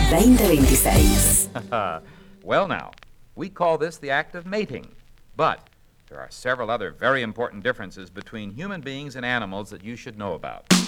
2026. Well, now, we call this the act of mating, but there are several other very important differences between human beings and animals that you should know about.